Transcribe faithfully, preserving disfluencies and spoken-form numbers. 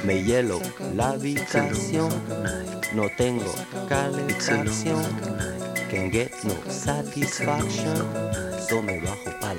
Me hielo la habitación, no tengo calefacción. Can get no satisfaction, so me bajo pa'